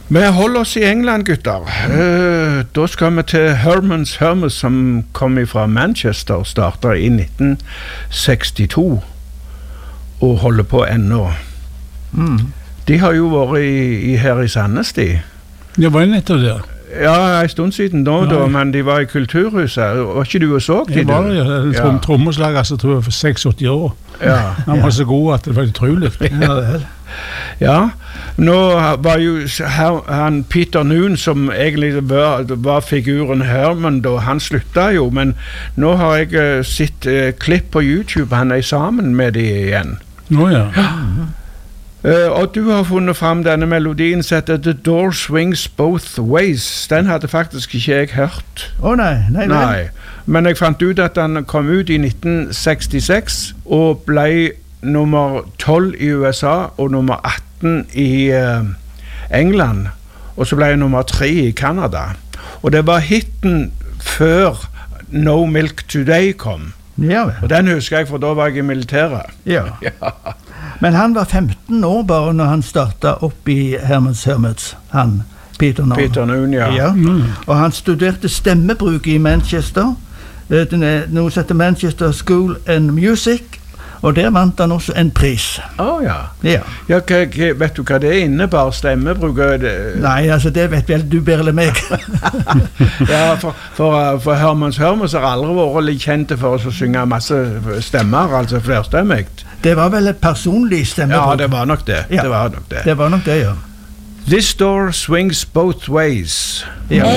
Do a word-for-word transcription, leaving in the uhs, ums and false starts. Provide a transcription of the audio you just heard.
Vi holder oss i England, gutter. Uh, da skal vi til Herman's Hermes, som kom fra Manchester og startet i nitten sekstito og holder på ennå. Mm. De har jo vært i, i her i Sandnes, de. Det var nettopp der. Ja, en stund siden da, da, men de var i Kulturhuset. Var ikke du og så de? Jeg var det, en ja. trom, trommeslager, så tror jeg for seksogti år. Ja. Han var så god at det var utrolig. Ja, vel. Ja, nå var jo her, han Peter Noon, som egentlig var, var figuren Herman da, han sluttet jo, men nå har jeg uh, sett uh, klipp på YouTube, han er sammen med de igjen. Nå ja. Ja. Uh, og du har funnet frem denne melodien som heter The Door Swings Both Ways. Den hadde faktisk ikke jeg hørt. Å oh, nei, nei, nei. Nei, men jeg fant ut at den kom ut i nitten sekstiseks og ble nummer tolv i U S A og nummer atten i uh, England, og så ble jeg nummer tre i Canada. Og det var hitten før No Milk Today kom. Ja, vel. Og den husker jeg, for da var jeg i militæret. Ja. Ja. Men han var femten år bare når han startet opp i Herman's Hermits, han, Peter Noon. Peter Noon, ja. Ja. Mm. Og han studerte stemmebruk i Manchester, den er noe som heter Manchester School and Music, og der vant han også en pris. Å oh, ja. Ja. Ja, hva, hva, vet du hva det innebar, stemmebruk? Det... Nei, altså det vet vel du bedre enn meg. Ja, for, for, for Herman's Hermes har aldri vært litt kjente for å synge masse stemmer, altså flerstemmigt. Det var vel et personlig stemmebruk. Ja, det var nok det. Ja. Det var nok det. Det var nok det, ja. This door swings both ways. Ja.